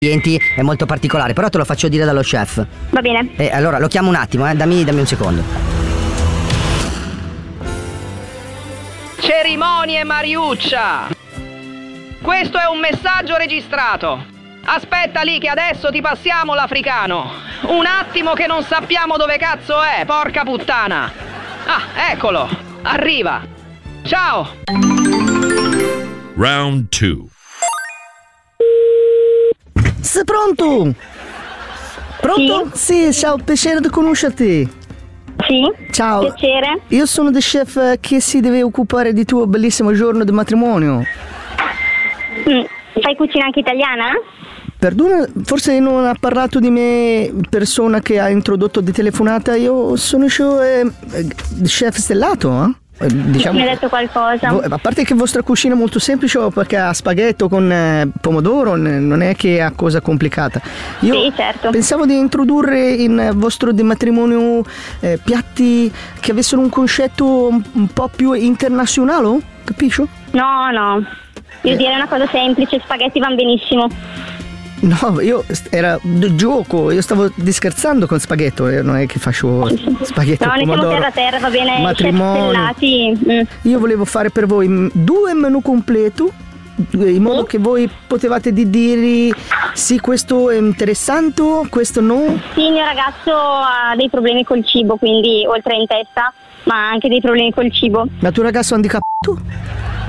clienti è molto particolare, però te lo faccio dire dallo chef. Va bene. Allora lo chiamo un attimo, dammi un secondo. Cerimonie Mariuccia, questo è un messaggio registrato. Aspetta lì che adesso ti passiamo l'africano. Un attimo che non sappiamo dove cazzo è, porca puttana. Ah, eccolo, arriva. Ciao. Round 2. Sei pronto? Pronto? Sì, ciao, piacere di conoscerti. Sì, ciao. Piacere. Io sono il chef che si deve occupare di tuo bellissimo giorno di matrimonio. Fai cucina anche italiana? Perdona, forse non ha parlato di me persona che ha introdotto di telefonata. Io sono chef stellato, eh? Diciamo, mi ha detto qualcosa. A parte che vostra cucina è molto semplice, perché ha spaghetto con pomodoro, non è che ha cosa complicata. Io sì, certo. Pensavo di introdurre in vostro di matrimonio piatti che avessero un concetto un po' più internazionale, capisci? No, io direi una cosa semplice, spaghetti vanno benissimo. No, era gioco, io stavo scherzando con spaghetto, non è che faccio spaghetti no, pomodoro. No, ne siamo terra, va bene, matrimonio. Io volevo fare per voi 2 menù completo, in modo che voi potevate dire sì, questo è interessante, questo no. Sì, il mio ragazzo ha dei problemi col cibo, quindi oltre in testa, ma anche dei problemi col cibo. Ma tuo ragazzo è handicappato?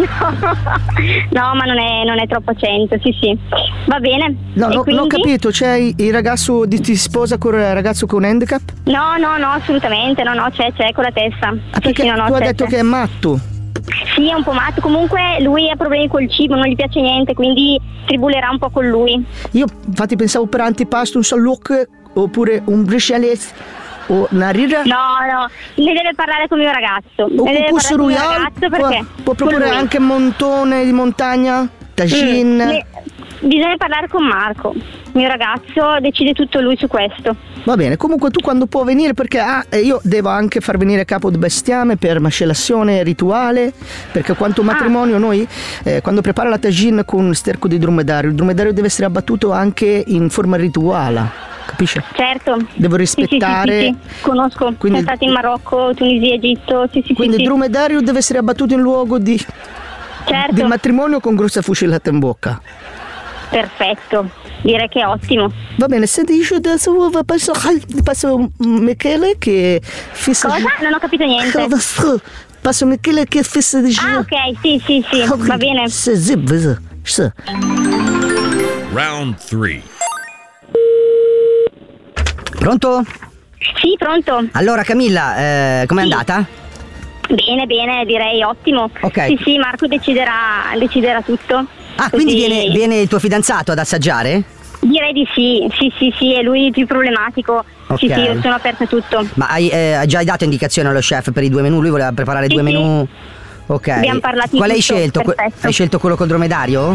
No, ma non è troppo accento, sì. Va bene. No, quindi? Non ho capito, c'è il ragazzo ti sposa con il ragazzo con handicap? No, assolutamente, no, c'è con la testa. Perché tu hai detto che è matto? Sì, è un po' matto, comunque lui ha problemi col cibo, non gli piace niente, quindi tribulerà un po' con lui. Io infatti pensavo per antipasto un salocche oppure un brisciales o una rira. No, ne deve parlare con mio ragazzo. O con Cusso Royal, perché può proporre anche montone di montagna, tagine. Bisogna parlare con Marco, mio ragazzo decide tutto lui su questo. Va bene, comunque tu quando può venire, perché io devo anche far venire capo di bestiame per macellazione rituale, perché quanto matrimonio noi quando prepara la tagine con sterco di dromedario, il dromedario deve essere abbattuto anche in forma rituale. Capisce? Certo. Devo rispettare. Sì. Conosco. Sono stati in Marocco, Tunisia, Egitto. Quindi il dromedario deve essere abbattuto in luogo di matrimonio con grossa fucilata in bocca. Perfetto, direi che è ottimo. Va bene, senti, io adesso passo Michele che fissa. Cosa? Non ho capito niente. Passo Michele che fissa di Ah, ok, sì, va bene. Round 3. Pronto? Sì, pronto. Allora Camilla, com'è andata? Bene, direi ottimo. Ok. Sì, Marco deciderà tutto. Ah, quindi viene il tuo fidanzato ad assaggiare? Direi di sì, è lui il più problematico. Okay. Sì, io sono aperta a tutto. Ma hai già dato indicazioni allo chef per i 2 menù? Lui voleva preparare 2 menù? Ok. Abbiamo parlato. Quale hai scelto? Perfetto. Hai scelto quello col dromedario?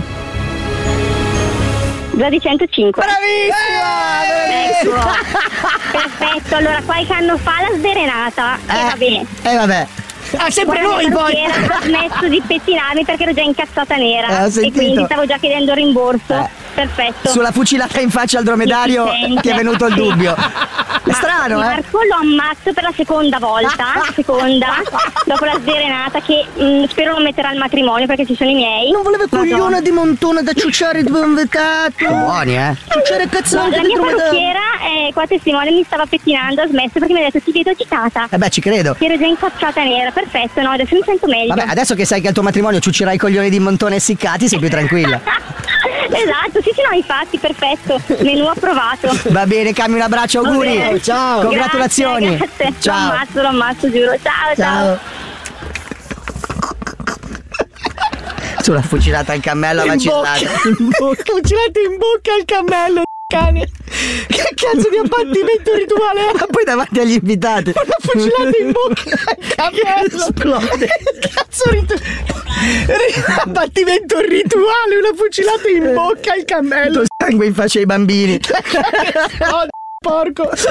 Già di 105. Bravissima! Ecco. Perfetto, allora qualche anno fa la sderenata. Va bene. Vabbè. Sempre noi poi! Ho smesso di pettinarmi perché ero già incazzata nera e quindi stavo già chiedendo rimborso. Perfetto. Sulla fucilata in faccia al dromedario ti è venuto il dubbio. È strano, Marco lo ammazzo per la seconda volta, dopo la sderenata, che spero non metterà al matrimonio perché ci sono i miei. Non volevo coglione di montone da ciucciare due invitati. Buoni, Ciucciare cazzate. La mia parrucchiera, qua testimone, mi stava pettinando, ha smesso perché mi ha detto ti vedo agitata. Beh, ci credo. Ero già incazzata nera, perfetto, no, adesso mi sento meglio. Vabbè, adesso che sai che al tuo matrimonio ciuccerai i coglioni di montone essiccati, sei più tranquilla. Esatto, sì, no, infatti, perfetto. Menù approvato. Va bene, Cami, un abbraccio, auguri. Ciao. Congratulazioni. Grazie. Ciao. Lo ammazzo, giuro. Ciao. Sulla fucilata al cammello macellata. Fucilata in bocca al cammello, cane. Che cazzo di abbattimento rituale è? Ma poi davanti agli invitati. Una fucilata in bocca al cammello. Esplode. Cazzo abbattimento rituale, una fucilata in bocca al cammello. Sangue in faccia ai bambini. Oh, porco.